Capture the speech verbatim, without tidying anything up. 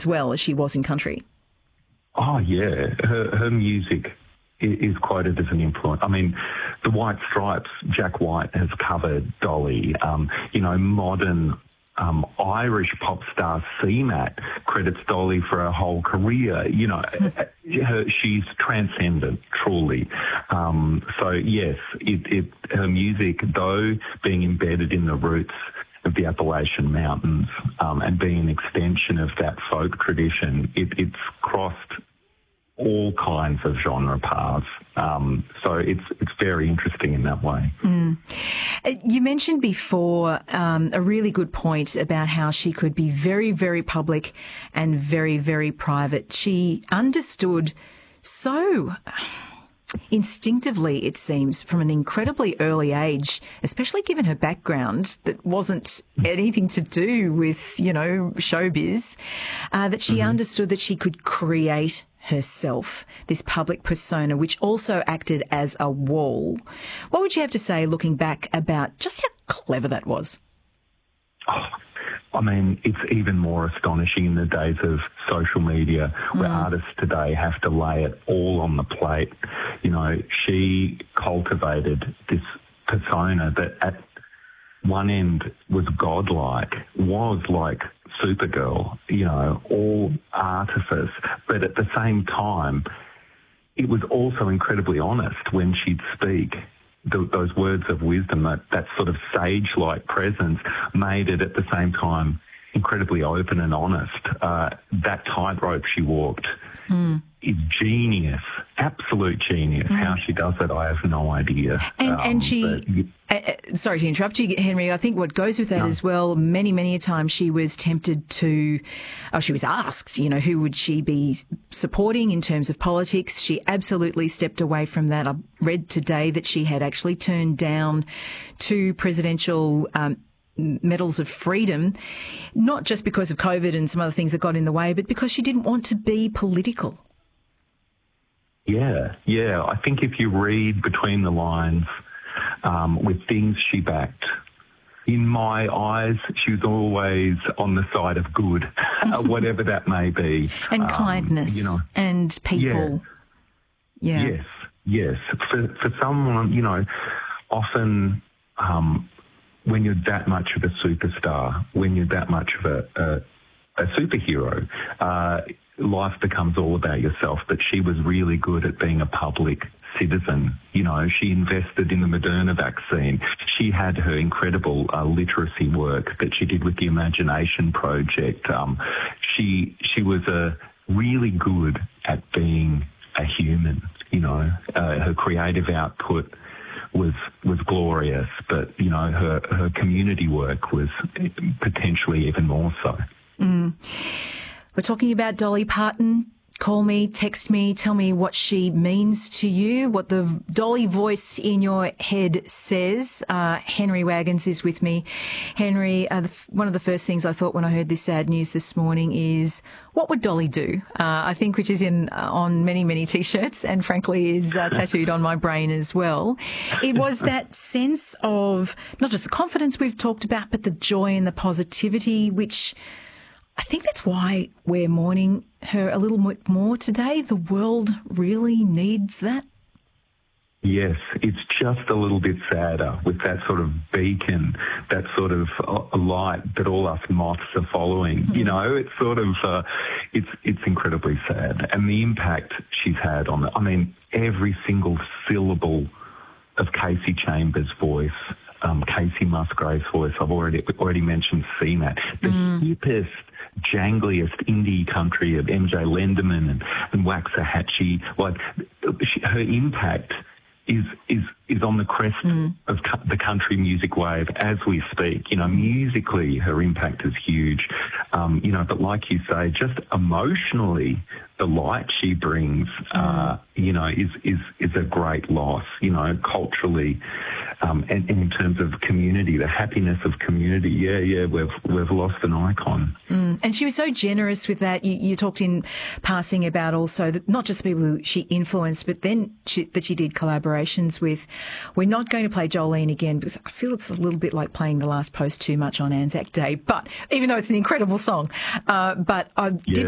as well as she was in country. Oh, yeah. Her, her music is quoted as an influence. I mean, the White Stripes, Jack White has covered Dolly. Um, you know, modern um, Irish pop star C MAT credits Dolly for her whole career. You know, her, she's transcendent, truly. Um, so, yes, it, it, her music, though being embedded in the roots of the Appalachian Mountains um, and being an extension of that folk tradition, it, it's crossed all kinds of genre paths. Um, so it's it's very interesting in that way. Mm. You mentioned before um, a really good point about how she could be very, very public and very, very private. She understood so instinctively, it seems, from an incredibly early age, especially given her background that wasn't anything to do with, you know, showbiz, uh, that she mm-hmm. understood that she could create herself, this public persona, which also acted as a wall. What would you have to say, looking back, about just how clever that was? Oh, I mean, it's even more astonishing in the days of social media where mm. artists today have to lay it all on the plate. You know, she cultivated this persona that at one end was godlike, was like Supergirl, you know, all artifice, but at the same time, it was also incredibly honest when she'd speak. The, those words of wisdom, that, that sort of sage-like presence, made it at the same time incredibly open and honest. Uh, that tightrope she walked mm. is genius, absolute genius. Mm. How she does it, I have no idea. And, um, and she, but, uh, sorry to interrupt you, Henry, I think what goes with that no. as well, many, many a time she was tempted to, oh, she was asked, you know, who would she be supporting in terms of politics. She absolutely stepped away from that. I read today that she had actually turned down two presidential um medals of freedom, not just because of COVID and some other things that got in the way, but because she didn't want to be political. Yeah, yeah. I think if you read between the lines um, with things she backed, in my eyes, she was always on the side of good, whatever that may be. And um, kindness you know, and people. Yeah. yeah. Yes, yes. For, for someone, you know, often... Um, when you're that much of a superstar, when you're that much of a, a, a superhero, uh, life becomes all about yourself. But she was really good at being a public citizen. You know, she invested in the Moderna vaccine. She had her incredible uh, literacy work that she did with the Imagination Project. Um, she she was a really good at being a human. You know, uh, her creative output was was glorious, but, you know, her, her community work was potentially even more so. Mm. We're talking about Dolly Parton. Call me, text me, tell me what she means to you, what the Dolly voice in your head says. Uh, Henry Wagons is with me. Henry, uh, the, one of the first things I thought when I heard this sad news this morning is, what would Dolly do? Uh, I think which is in uh, on many, many T-shirts and frankly is uh, tattooed on my brain as well. It was that sense of not just the confidence we've talked about, but the joy and the positivity, which I think that's why we're mourning her a little bit more today. The world really needs that. Yes, it's just a little bit sadder with that sort of beacon, that sort of uh, light that all us moths are following. Mm-hmm. You know, it's sort of, uh, it's it's incredibly sad. And the impact she's had on it, I mean, every single syllable of Casey Chambers' voice, um, Casey Musgrave's voice, I've already already mentioned C MAT, the mm. hippest, jangliest indie country of M J Lenderman and, and Waxahachie. Like, she, her impact is is is on the crest mm. of cu- the country music wave as we speak. You know, musically, her impact is huge. Um, you know, but like you say, just emotionally, the light she brings, mm. uh, you know, is, is, is a great loss, you know, culturally, um, and, and in terms of community, the happiness of community. Yeah, yeah, we've, we've lost an icon. Mm. And she was so generous with that. You, you talked in passing about also that not just the people who she influenced, but then she, that she did collaborations with. We're not going to play Jolene again because I feel it's a little bit like playing The Last Post too much on Anzac Day, but even though it's an incredible song, uh, but I yeah. did